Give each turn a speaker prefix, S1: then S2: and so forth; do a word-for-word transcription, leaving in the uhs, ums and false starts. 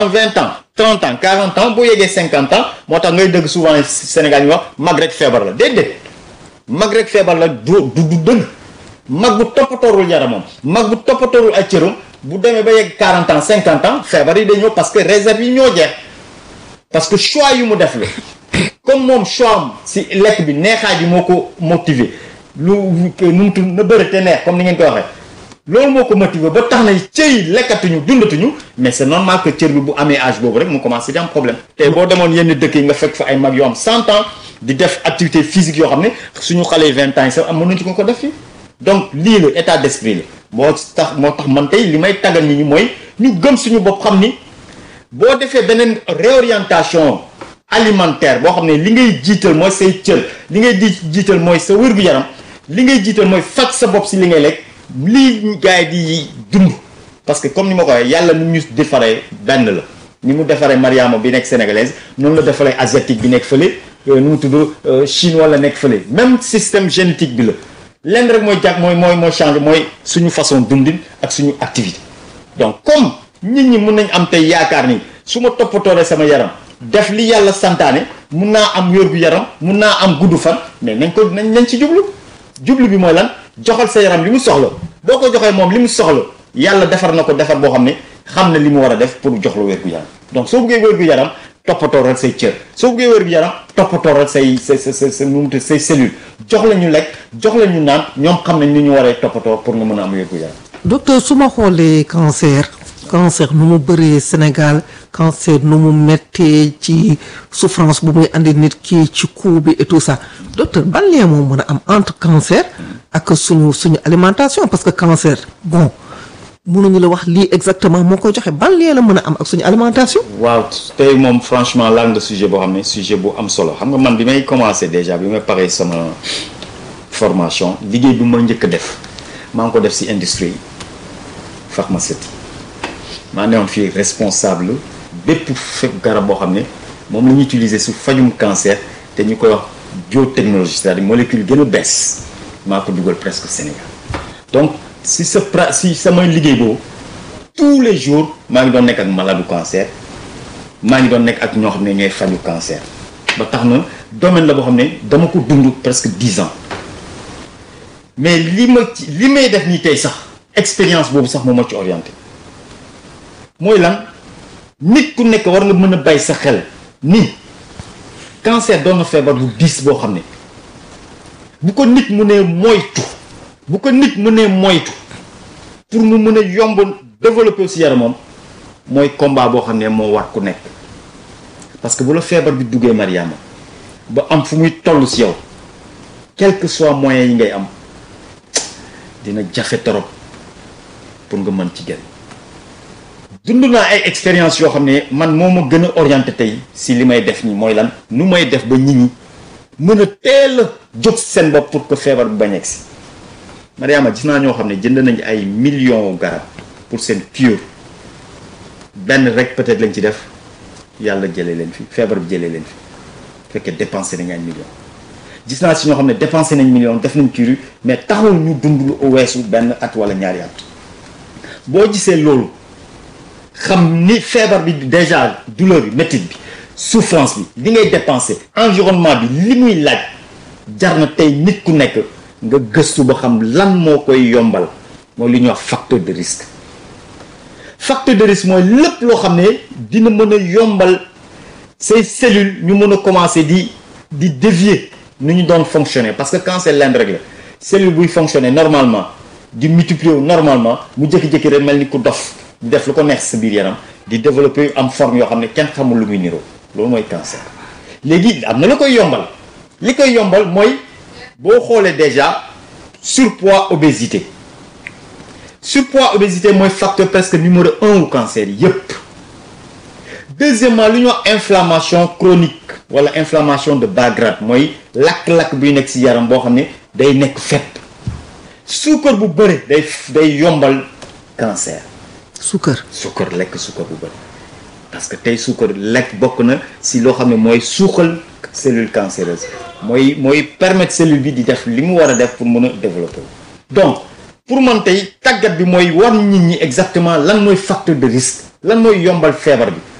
S1: vingt ans trente ans quarante ans boo yeggee cinquante ans moo tax ngay dëgg souvent Sénégal ñu wax mag rek feebar la déedéet mag rek feebar la du du du dëgg mag bu toppatoorul yaramam mag bu toppatoorul ay cëram bu demee ba yegg quarante ans cinquante ans feebar yi day ñëw parce que réserve yi ñoo jeex parce que choix yu mu def la comme moom choix am si lekk bi neexaay bi moo ko motiver lu nu mu tudd na bëri te neex comme ni ngeen koy waxee loolu moo ko motiver ba tax na cëy lekkatuñu dundatuñu mais c'est normal que cër bi bu amee âge boobu rek mu commencé di am problème te boo demoon yenn dëkk yi nga fekk fa ay mag yoo am cent ans di def activité physique yoo xam ne suñu xale vingt ans yi sax am mënuñu ci ko def fii donc lii la état d'esprit la moo tax moo tax man tey li may tàggal nit ñi mooy ñu gëm suñu bopp xam ni boo defee beneen réorientation alimentaire boo xam ne li ngay jiital mooy say cër li ngay di jiital mooy sa wér-gu-yaram li ngay jiital mooy faj sa bopp si li ngay lekk lii gars yi di dund parce que comme ni ma ko waxee yàlla nu ñu defaree benn la ni mu defaree Mariama bi nekk sénégalaise noonu la defaree asiatique bi nekk fële nu mu tudd chinois la nekk fële même système génétique bi la lenn rek mooy jàpp mooy mooy mooy changer mooy suñu façon dundin ak suñu activité donc comme nit ñi mun nañ am tey yaakaar ni su ma toppatooree sama yaram def li yàlla santaane mun naa am wér gu yaram mun naa am gudd fan mais nañ ko nañ nañ ci jublu jublu bi mooy lan joxal sa yaram li mu soxla boo ko joxee moom li mu soxla yàlla defar na ko defar boo xam ne xam na li mu war a def pour jox la wér gu yaram donc soo bëggee wér gu yaram toppatooral say cër soo bëggee wér gu yaram toppatooral say say say say say say cellules jox la ñu lekk jox la ñu naan ñoom xam nañ ni ñu waree toppatoo pour nga mën a am wér gu yaram.
S2: docteur su ma xoolee cancer cancer nu mu bëree Sénégal cancer nu mu méttee ci souffrance bu muy andi nit ki ci coup bi et tout ça docteur ban lien moo mën a am entre cancer ak suñu suñu alimentation parce que cancer bon mënuñu la wax lii exactement moo koy joxe ban lien la mën a am ak suñu alimentation.
S1: waaw tey moom franchement laal nga sujet boo xam ne sujet bu am solo xam nga man bi may commencé déjà bi may paree sama formation liggéey bi ma njëkk a def maa ngi ko def ci industrie pharmaceutique maa newoon fii responsable bépp fekk garab boo xam ne moom la ñuy utiliser su fajum cancer te ñu koy wax biotechnologie c'est-à-dire molécule gën a bees maa ko dugal presque Sénégal donc si sa pra si samay liggéey boobu tous les jours maa ngi doon nekk ak malade cancer maa ngi doon nekk ak ñoo xam ne ñooy faju cancer ba tax na domaine la boo xam ne dama ko dund presque dix ans mais li ma ci li may def nii tey sax expérience boobu sax moo ma ci orienté mooy lan nit ku nekk war nga mën a bàyyi sa xel ni cancer doon na feebar bu diis boo xam ne bu ko nit mu ne moytu bu ko nit mu ne moytu pour mu mën a yomb développer aussi yaramam mooy combat boo xam ne moo war ku nekk parce que bu la feebar bi duggee Mariama ba am fu muy toll si yow quel que soit moyens yi ngay am dina jafe torop pour nga mën ci génn dund naa ay expérience yoo xam ne man moo ma gën a orienté tey si li may def nii mooy lan nu may def ba nit ñi mën a teel a jóg seen bopp pour que feebar bi bañ a egsi Mariama gis naa ñoo xam ne jënd nañ ay millions garab pour seen cure benn rek peut-être lañ ci def yàlla jëlee leen fi feebar bi jëlee leen fi fekkee dépensé nañ ay millions gis naa si ñoo xam ne dépensé nañ millions def nañ cure mais taxul ñu dund lu weesu benn at wala ñaari at boo gisee loolu xam ni feebar bi déjà douleur bi métit bi souffrance bi li ngay dépensé environnement bi li muy laaj jar na tey nit ku nekk nga gëstu ba xam lan moo koy yombal mooy li ñuy wax facteur de risque facteur de risque mooy lépp loo xam ne dina mën a yombal say cellules ñu mën a commencer di di dévier nu ñu doon fonctionner parce que cancer lenn rek la cellule buy fonctionner normalement di multiplier wu normalement mu jékki-jékki rek mel ni ku dof di def lu ko neex sa biir yaram di développer am forme yoo xam ne kenn xamul lu muy niroo loolu mooy cancer léegi am na lu koy yombal li koy yombal mooy boo xoolee déjà surpoids obésité surpoids obésité mooy facteur presque numéro un wu cancer yépp deuxièmement lu ñuy wax inflammation chronique wala inflammation de bas grade mooy lakk-lakk buy nekk ci yaram boo xam ne day nekk fépp suukar bu bëri day day yombal cancer
S2: suukar
S1: suukar lekk suukar bu bëri parce que tey suukar lekk bokk na ci loo xam ne mooy suuxal cellule cancéreuse mooy mooy permettre cellule bi di def li mu war a def pour mën a développer donc pour man tey tàggat bi mooy war nit ñi exactement lan mooy facteur de risque lan mooy yombal feebar bi